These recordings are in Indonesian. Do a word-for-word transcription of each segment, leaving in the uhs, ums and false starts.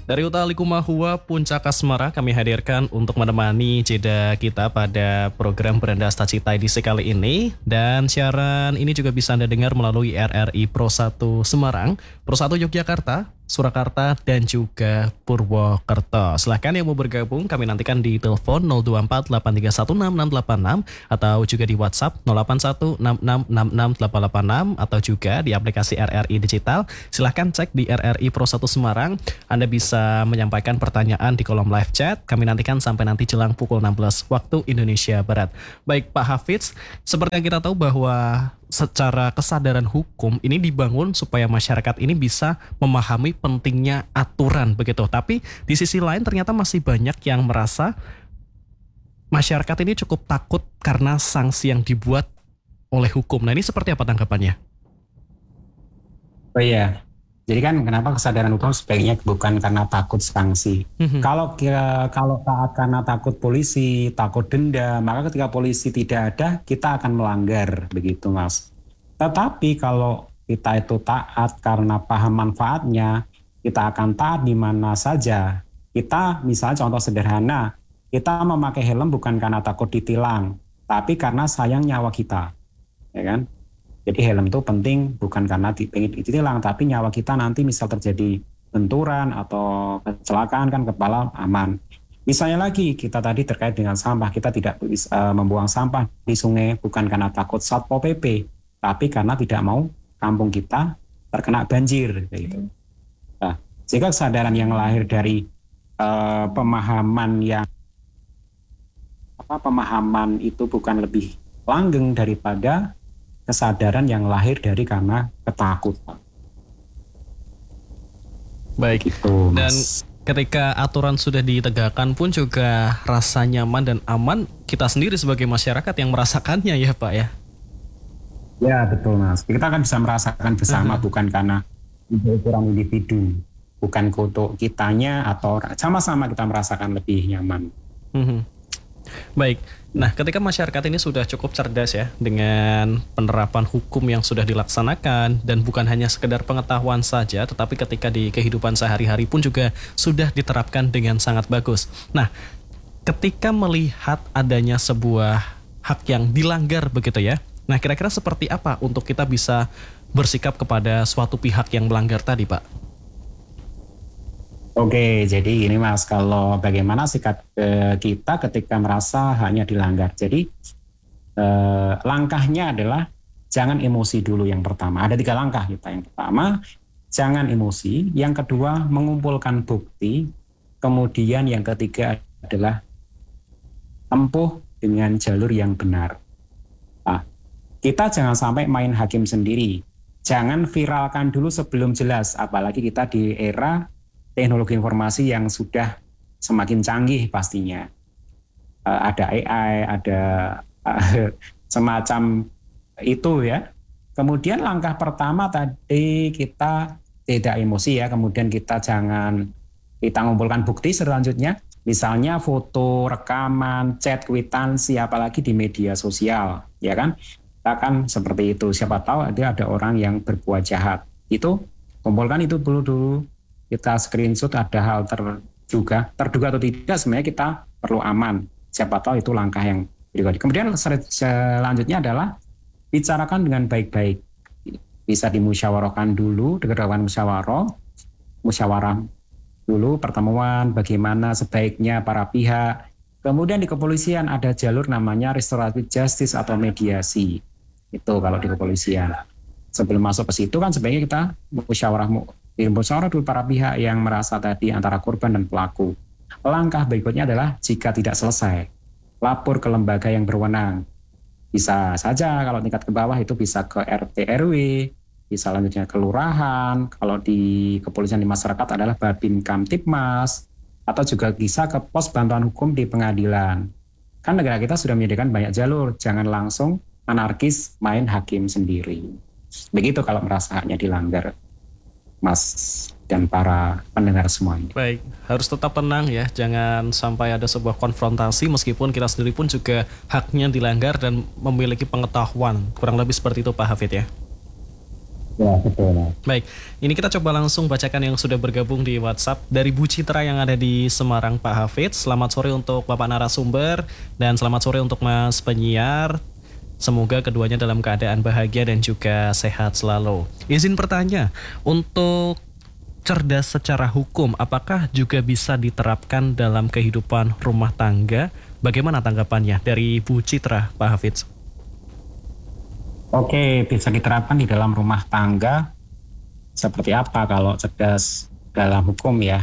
Dari Uta Likumahua Puncak Asmara kami hadirkan untuk menemani jeda kita pada program Beranda Stacita edisi kali ini. Dan siaran ini juga bisa Anda dengar melalui R R I Pro satu Semarang, Pro satu Yogyakarta, Surakarta, dan juga Purwokerto. Silahkan yang mau bergabung, kami nantikan di telepon nol dua empat delapan tiga satu enam enam delapan enam atau juga di WhatsApp nol delapan satu enam enam enam enam delapan delapan enam atau juga di aplikasi R R I Digital. Silahkan cek di R R I Pro satu Semarang. Anda bisa menyampaikan pertanyaan di kolom live chat. Kami nantikan sampai nanti jelang pukul enam belas waktu Indonesia Barat. Baik Pak Hafidz, seperti yang kita tahu bahwa secara kesadaran hukum ini dibangun supaya masyarakat ini bisa memahami pentingnya aturan begitu. Tapi di sisi lain ternyata masih banyak yang merasa masyarakat ini cukup takut karena sanksi yang dibuat oleh hukum. Nah ini seperti apa tanggapannya? Oh iya, jadi kan kenapa kesadaran hukum sebaiknya bukan karena takut sanksi. Mm-hmm. Kalau kira, kalau taat karena takut polisi, takut denda, maka ketika polisi tidak ada, kita akan melanggar, begitu Mas. Tetapi kalau kita itu taat karena paham manfaatnya, kita akan taat di mana saja. Kita misalnya contoh sederhana, kita memakai helm bukan karena takut ditilang, tapi karena sayang nyawa kita, ya kan? Jadi helm itu penting bukan karena pengen ditilang, tapi nyawa kita nanti misal terjadi benturan atau kecelakaan kan kepala aman. Misalnya lagi kita tadi terkait dengan sampah, kita tidak bisa uh, membuang sampah di sungai bukan karena takut Satpol P P, tapi karena tidak mau kampung kita terkena banjir. Gitu. Nah, jika kesadaran yang lahir dari uh, pemahaman yang apa pemahaman itu bukan lebih langgeng daripada kesadaran yang lahir dari karena ketakutan. Baik, gitu, dan ketika aturan sudah ditegakkan pun juga rasa nyaman dan aman kita sendiri sebagai masyarakat yang merasakannya ya Pak ya? Ya betul Mas, kita kan bisa merasakan bersama uh-huh. bukan karena ukuran individu, bukan kutuk kitanya atau sama-sama kita merasakan lebih nyaman. Uh-huh. Baik, nah ketika masyarakat ini sudah cukup cerdas ya dengan penerapan hukum yang sudah dilaksanakan dan bukan hanya sekedar pengetahuan saja, tetapi ketika di kehidupan sehari-hari pun juga sudah diterapkan dengan sangat bagus. Nah, ketika melihat adanya sebuah hak yang dilanggar begitu ya, nah kira-kira seperti apa untuk kita bisa bersikap kepada suatu pihak yang melanggar tadi Pak? Oke, jadi ini Mas, kalau bagaimana sikap eh, kita ketika merasa haknya dilanggar. Jadi eh, langkahnya adalah jangan emosi dulu yang pertama. Ada tiga langkah kita. Yang pertama, jangan emosi. Yang kedua, mengumpulkan bukti. Kemudian yang ketiga adalah tempuh dengan jalur yang benar. Nah, kita jangan sampai main hakim sendiri. Jangan viralkan dulu sebelum jelas. Apalagi kita di era teknologi informasi yang sudah semakin canggih pastinya. Uh, ada A I, ada uh, semacam itu ya. Kemudian langkah pertama tadi kita tidak emosi ya. Kemudian kita jangan, kita ngumpulkan bukti selanjutnya. Misalnya foto, rekaman, chat, kwitansi, apalagi di media sosial. Ya kan? Kita kan seperti itu. Siapa tahu ada, ada orang yang berbuat jahat. Itu, kumpulkan itu dulu dulu. Kita screenshot ada hal terduga, terduga atau tidak sebenarnya kita perlu aman. Siapa tahu itu langkah yang berikutnya. Kemudian selanjutnya adalah bicarakan dengan baik-baik. Bisa dimusyawarahkan dulu, dilakukan musyawarah, musyawarah dulu, pertemuan, bagaimana sebaiknya para pihak. Kemudian di kepolisian ada jalur namanya restoratif justice atau mediasi. Itu kalau di kepolisian. Sebelum masuk ke situ kan sebaiknya kita musyawarah musyawarah dulu para pihak yang merasa tadi antara korban dan pelaku. Langkah berikutnya adalah jika tidak selesai, lapor ke lembaga yang berwenang. Bisa saja kalau tingkat ke bawah itu bisa ke R T R W, bisa lanjutnya kelurahan, kalau di kepolisian di masyarakat adalah Babin Kamtibmas, atau juga bisa ke pos bantuan hukum di pengadilan. Kan negara kita sudah menyediakan banyak jalur, jangan langsung anarkis main hakim sendiri. Begitu kalau merasa haknya dilanggar. Mas dan para pendengar semuanya. Baik, harus tetap tenang ya, jangan sampai ada sebuah konfrontasi meskipun kita sendiri pun juga haknya dilanggar dan memiliki pengetahuan. Kurang lebih seperti itu Pak Hafidz ya. Ya, betul. Baik, ini kita coba langsung bacakan yang sudah bergabung di WhatsApp dari Bu Citra yang ada di Semarang, Pak Hafidz. Selamat sore untuk Bapak narasumber dan selamat sore untuk Mas penyiar. Semoga keduanya dalam keadaan bahagia dan juga sehat selalu. Izin bertanya, untuk cerdas secara hukum, apakah juga bisa diterapkan dalam kehidupan rumah tangga? Bagaimana tanggapannya dari Bu Citra, Pak Hafidz? Oke, bisa diterapkan di dalam rumah tangga seperti apa kalau cerdas dalam hukum ya?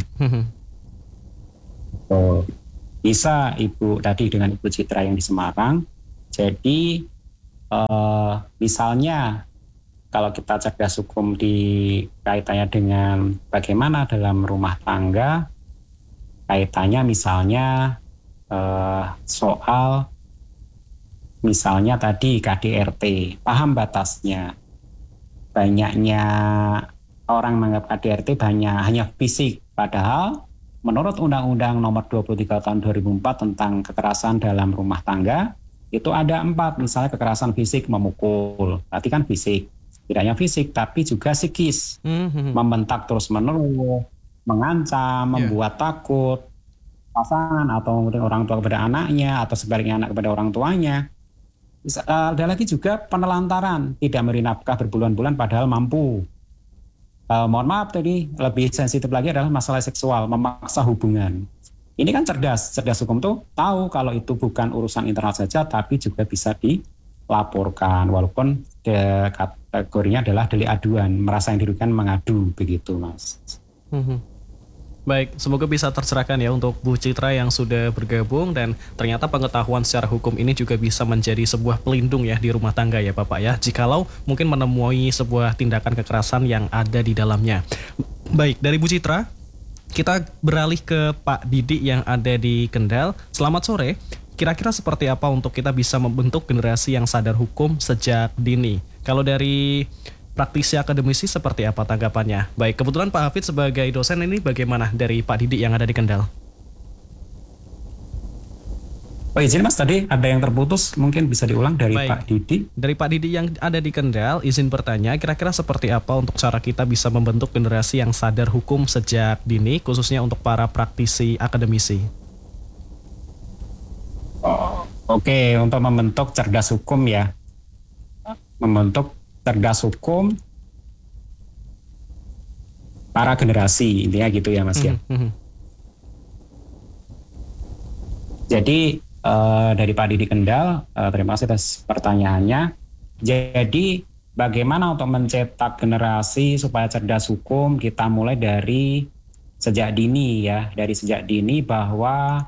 So, bisa Ibu tadi dengan Ibu Citra yang di Semarang. Jadi eh, misalnya kalau kita cerdas hukum di kaitannya dengan bagaimana dalam rumah tangga, kaitannya misalnya eh, soal misalnya tadi K D R T, paham batasnya. Banyaknya orang menganggap K D R T banyak hanya fisik, padahal menurut Undang-Undang Nomor dua puluh tiga Tahun dua ribu empat tentang kekerasan dalam rumah tangga, itu ada empat, misalnya kekerasan fisik memukul, berarti kan fisik. Tidak hanya fisik, tapi juga psikis, mm-hmm. membentak terus-menerus, mengancam, membuat yeah. takut pasangan atau orang tua kepada anaknya, atau sebaliknya anak kepada orang tuanya. Ada lagi juga penelantaran, tidak memberi nafkah berbulan-bulan padahal mampu. Uh, mohon maaf tadi, lebih sensitif lagi adalah masalah seksual, memaksa hubungan. Ini kan cerdas, cerdas hukum tuh tahu kalau itu bukan urusan internal saja, tapi juga bisa dilaporkan, walaupun de, kategorinya adalah delik aduan, merasa yang dirugikan mengadu, begitu Mas. Mm-hmm. Baik, semoga bisa tercerahkan ya untuk Bu Citra yang sudah bergabung dan ternyata pengetahuan secara hukum ini juga bisa menjadi sebuah pelindung ya di rumah tangga ya Bapak ya, jikalau mungkin menemui sebuah tindakan kekerasan yang ada di dalamnya. Baik, dari Bu Citra, kita beralih ke Pak Didi yang ada di Kendal. Selamat sore, kira-kira seperti apa untuk kita bisa membentuk generasi yang sadar hukum sejak dini? Kalau dari praktisi akademisi seperti apa tanggapannya? Baik, kebetulan Pak Hafidz sebagai dosen ini bagaimana dari Pak Didi yang ada di Kendal? Oh izin Mas, tadi ada yang terputus, mungkin bisa diulang dari Baik. Pak Didi. Dari Pak Didi yang ada di Kendal, izin bertanya, kira-kira seperti apa untuk cara kita bisa membentuk generasi yang sadar hukum sejak dini, khususnya untuk para praktisi akademisi? Oh, Oke, okay. Untuk membentuk cerdas hukum ya, membentuk cerdas hukum para generasi, intinya gitu ya Mas ya. Mm-hmm. Jadi uh, dari Pak Didi Kendal, uh, terima kasih atas pertanyaannya. Jadi bagaimana untuk mencetak generasi supaya cerdas hukum, kita mulai dari sejak dini ya, dari sejak dini bahwa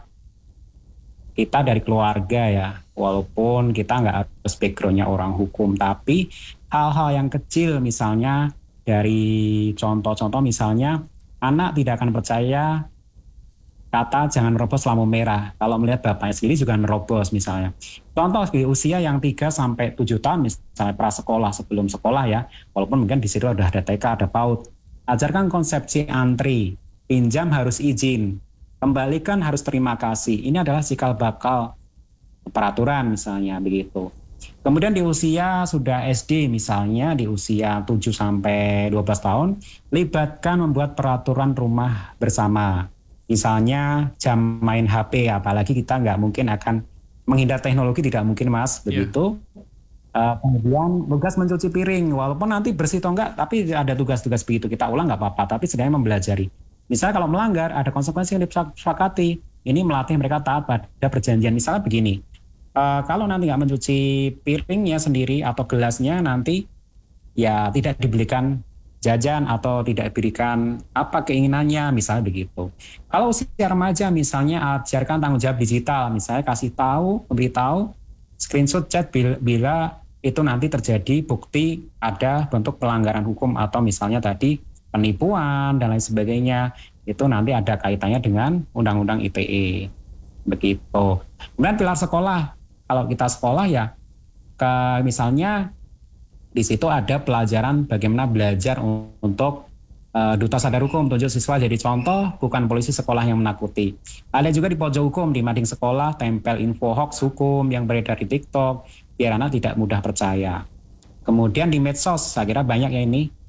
kita dari keluarga ya, walaupun kita nggak harus backgroundnya orang hukum, tapi hal-hal yang kecil misalnya dari contoh-contoh misalnya anak tidak akan percaya kata jangan merobos lampu merah kalau melihat bapaknya sendiri juga merobos misalnya. Contoh di usia yang tiga sampai tujuh tahun misalnya prasekolah, sebelum sekolah ya, walaupun mungkin di situ udah ada T K, ada PAUD. Ajarkan konsepsi antri, pinjam harus izin, kembalikan harus terima kasih. Ini adalah cikal bakal peraturan misalnya begitu. Kemudian di usia sudah S D misalnya, di usia tujuh sampai dua belas tahun, libatkan membuat peraturan rumah bersama. Misalnya jam main H P, apalagi kita nggak mungkin akan menghindar teknologi, tidak mungkin Mas, begitu. Yeah. Uh, kemudian tugas mencuci piring, walaupun nanti bersih atau enggak, tapi ada tugas-tugas begitu, kita ulang nggak apa-apa, tapi setidaknya mempelajari. Misalnya kalau melanggar, ada konsekuensi yang disepakati, ini melatih mereka taat pada perjanjian. Misalnya begini, Uh, kalau nanti nggak mencuci piringnya sendiri atau gelasnya, nanti ya tidak dibelikan jajan atau tidak diberikan apa keinginannya, misalnya begitu. Kalau usia remaja misalnya ajarkan tanggung jawab digital, misalnya kasih tahu, memberitahu, screenshot chat bila, bila itu nanti terjadi bukti ada bentuk pelanggaran hukum atau misalnya tadi penipuan dan lain sebagainya, itu nanti ada kaitannya dengan Undang-Undang I T E, begitu. Kemudian pilar sekolah. Kalau kita sekolah ya, ke, misalnya di situ ada pelajaran bagaimana belajar untuk uh, duta sadar hukum, tunjuk siswa jadi contoh, bukan polisi sekolah yang menakuti. Ada juga di pojok hukum, di mading sekolah, tempel info hoax hukum yang beredar di TikTok, biar anak tidak mudah percaya. Kemudian di medsos, saya kira banyak ya ini,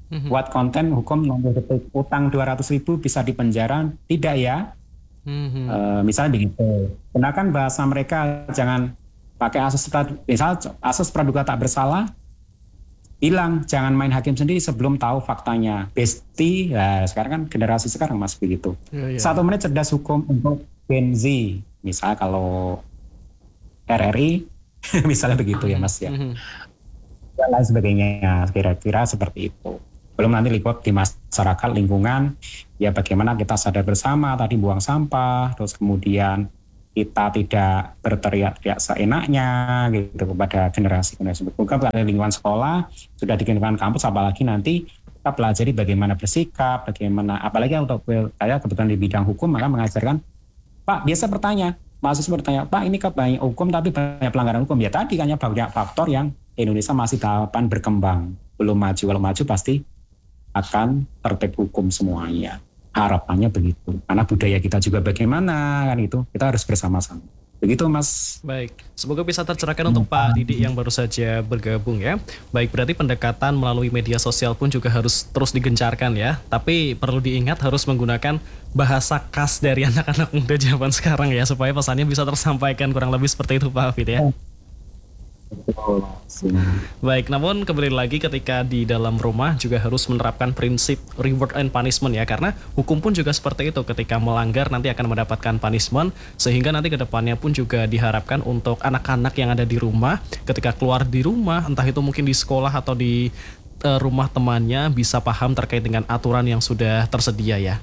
Mm-hmm. Buat konten hukum enam puluh detik, utang dua ratus ribu bisa dipenjara, tidak ya? Mm-hmm. E, misalnya begitu. Gunakan bahasa mereka, jangan pakai asas misal asas praduga tak bersalah. Bilang jangan main hakim sendiri sebelum tahu faktanya. Besti, ya sekarang kan generasi sekarang mas begitu. Ya, ya. Satu menit cerdas hukum untuk Gen Z, misal kalau R R I, misalnya begitu ya mas ya. Mm-hmm. Dan lain sebagainya, kira-kira seperti itu. Belum nanti lingkup di masyarakat, lingkungan, ya bagaimana kita sadar bersama, tadi buang sampah, terus kemudian kita tidak berteriak-teriak seenaknya gitu kepada generasi-generasi berbuka pada lingkungan sekolah, sudah di lingkungan kampus, apalagi nanti kita pelajari bagaimana bersikap, bagaimana, apalagi untuk saya kebetulan di bidang hukum, maka mengajarkan, Pak biasa bertanya, mahasiswa bertanya, Pak ini kan banyak hukum tapi banyak pelanggaran hukum, ya tadi hanya banyak faktor yang Indonesia masih tahapan berkembang, belum maju, kalau maju pasti akan tertib hukum semuanya. Harapannya begitu, karena budaya kita juga bagaimana kan itu, kita harus bersama-sama. Begitu mas. Baik, semoga bisa tercerahkan untuk Pak Didik yang baru saja bergabung ya. Baik, berarti pendekatan melalui media sosial pun juga harus terus digencarkan ya. Tapi perlu diingat harus menggunakan bahasa khas dari anak-anak muda zaman sekarang ya, supaya pesannya bisa tersampaikan, kurang lebih seperti itu Pak Hafid ya. Betul. Baik, namun kembali lagi ketika di dalam rumah juga harus menerapkan prinsip reward and punishment ya, karena hukum pun juga seperti itu, ketika melanggar nanti akan mendapatkan punishment, sehingga nanti kedepannya pun juga diharapkan untuk anak-anak yang ada di rumah ketika keluar di rumah, entah itu mungkin di sekolah atau di uh, rumah temannya, bisa paham terkait dengan aturan yang sudah tersedia ya.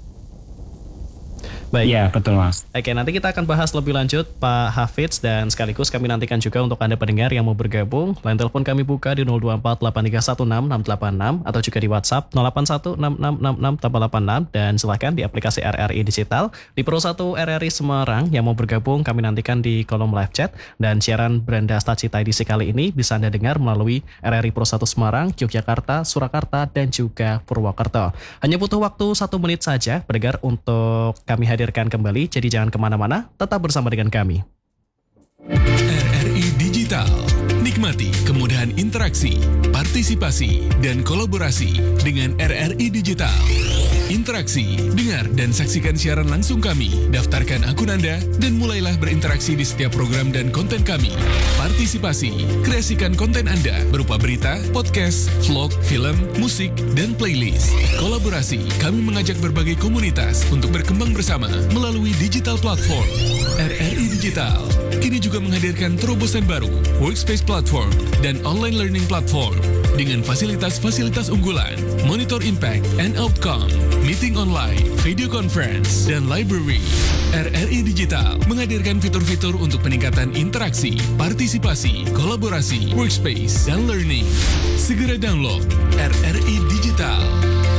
Baik. Iya, betul Mas. Oke, nanti kita akan bahas lebih lanjut Pak Hafidz, dan sekaligus kami nantikan juga untuk Anda pendengar yang mau bergabung. Line telepon kami buka di nol dua empat delapan tiga satu enam enam delapan enam atau juga di WhatsApp nol delapan satu enam enam enam enam delapan enam, dan silahkan di aplikasi R R I Digital di Pro satu R R I Semarang yang mau bergabung, kami nantikan di kolom live chat. Dan siaran Beranda Stacita edisi kali ini bisa Anda dengar melalui R R I Pro satu Semarang, Yogyakarta, Surakarta, dan juga Purwokerto. Hanya butuh waktu satu menit saja pendengar untuk kami hadirkan kembali, jadi jangan kemana-mana, tetap bersama dengan kami. R R I Digital, nikmati kemudahan interaksi, partisipasi, dan kolaborasi dengan R R I Digital. Interaksi, dengar dan saksikan siaran langsung kami, daftarkan akun Anda, dan mulailah berinteraksi di setiap program dan konten kami. Partisipasi, kreasikan konten Anda berupa berita, podcast, vlog, film, musik, dan playlist. Kolaborasi, kami mengajak berbagai komunitas untuk berkembang bersama melalui digital platform. R R I Digital kini juga menghadirkan terobosan baru, workspace platform, dan online learning platform dengan fasilitas-fasilitas unggulan, monitor impact and outcome, meeting online, video conference, dan library. R R I Digital menghadirkan fitur-fitur untuk peningkatan interaksi, partisipasi, kolaborasi, workspace, dan learning. Segera download R R I Digital.